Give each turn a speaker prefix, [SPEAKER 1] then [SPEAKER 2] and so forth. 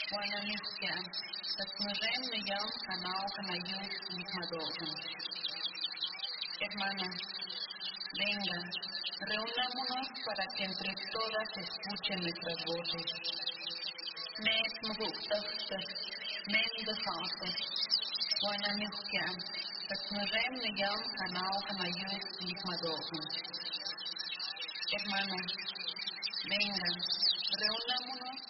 [SPEAKER 1] Guanamizquian, Tatmurem Niyam Kanao Kanayus Mismadosan. Hermanas, vengan, reunámonos para que entre todas escuchen nuestras voces. Mes Mugukta, Mendojate, Guanamizquian, Tatmurem Niyam Kanao Kanayus Mismadosan. Hermanas, vengan, reunámonos